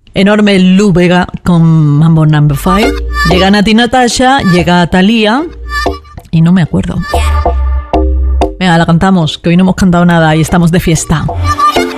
Enorme Lu Vega con Mambo Number 5. Llega Nati Natasha, llega Thalía y no me acuerdo. Venga, la cantamos, que hoy no hemos cantado nada y estamos de fiesta.